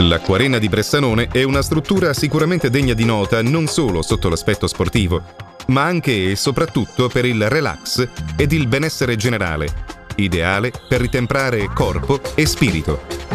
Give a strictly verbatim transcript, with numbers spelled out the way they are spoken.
L'Acquarena di Bressanone è una struttura sicuramente degna di nota non solo sotto l'aspetto sportivo, ma anche e soprattutto per il relax ed il benessere generale, ideale per ritemprare corpo e spirito.